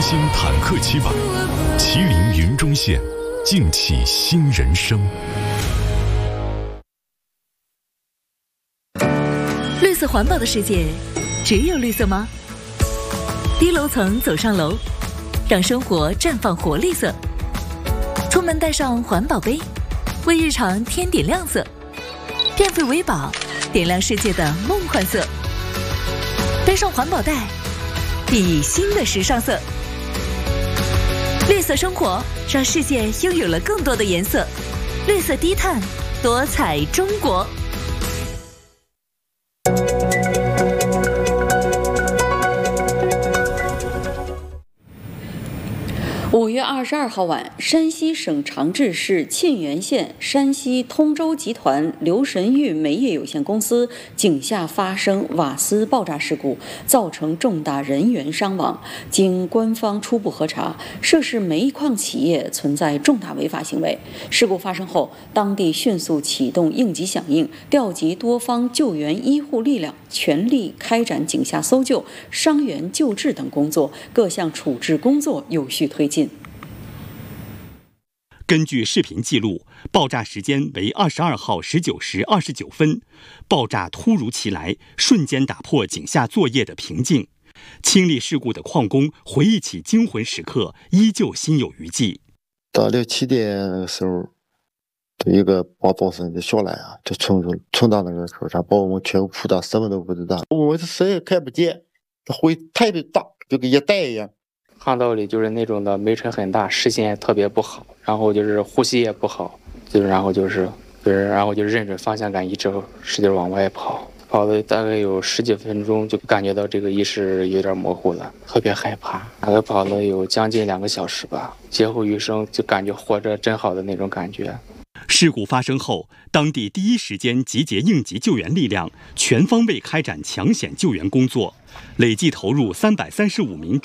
星坦克七版，麒麟云中线，尽启新人生。 绿色环保的世界，只有绿色吗？低楼层走上楼，让生活绽放活力色。出门带上环保杯，为日常添点亮色。变废为宝，点亮世界的梦幻色。背上环保袋，熠熠新的时尚色。绿色生活，让世界拥有了更多的颜色。绿色低碳，多彩中国。 5月22号晚，山西省长治市沁源县山西通州集团刘神玉煤业有限公司井下发生瓦斯爆炸事故，造成重大人员伤亡。经官方初步核查，涉事煤矿企业存在重大违法行为。事故发生后，当地迅速启动应急响应，调集多方救援医护力量，全力开展井下搜救、伤员救治等工作，各项处置工作有序推进。 根据视频记录，爆炸时间为22号19时29分，爆炸突如其来，瞬间打破井下作业的平静。亲历事故的矿工回忆起惊魂时刻，依旧心有余悸。 到6、7点的时候，一个爆炸声就下来啊，就冲到那个口上，把我们全部扑倒，什么都不知道。我们谁也看不见，灰特别大，就跟一袋一样。 巷道里就是那种的煤尘很大，视线也特别不好，然后就是呼吸也不好，然后就认准方向感，一直使劲往外跑，跑了大概有10几分钟，就感觉到这个意识有点模糊了，特别害怕。大概跑了有将近2个小时吧，劫后余生，就感觉活着真好的那种感觉。 事故发生后，当地第一时间集结应急救援力量，全方位开展抢险救援工作，累计投入335名